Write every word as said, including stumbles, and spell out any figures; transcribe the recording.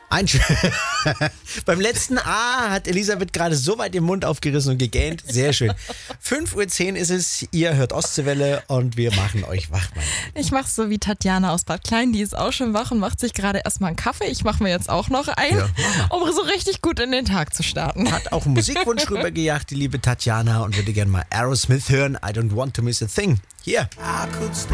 Ein Sch- Beim letzten A hat Elisabeth gerade so weit den Mund aufgerissen und gegähnt. Sehr schön. fünf Uhr zehn ist es, ihr hört Ostseewelle und wir machen euch wach. Mann. Ich mache so wie Tatjana aus Bad Klein, die ist auch schon wach und macht sich gerade erstmal einen Kaffee. Ich mache mir jetzt auch noch einen, Ja. um so richtig gut in den Tag zu starten. Hat auch einen Musikwunsch rübergejagt, die liebe Tatjana, und würde gerne mal Aerosmith hören. I don't want to miss a thing. Hier.